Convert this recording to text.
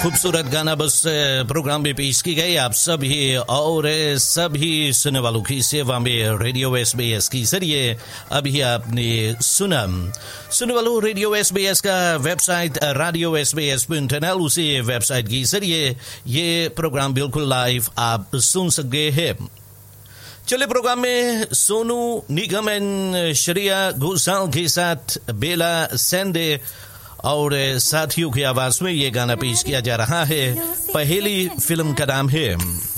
खूबसूरत गाना बस प्रोग्राम में पेश की गई आप सभी और सभी सुनने वालों की सेवा में रेडियो SBS की जरिए अभी आपने सुनने वालों रेडियो SBS का वेबसाइट radio SBS.nl उसी वेबसाइट की जरिए ये प्रोग्राम बिल्कुल लाइव आप सुन सकते हैं। चले प्रोग्राम में सोनू निगम एंड श्रेया घोषाल के साथ बेला सेंडे और साथियों की आवाज में ये गाना पेश किया जा रहा है। पहली फिल्म का नाम है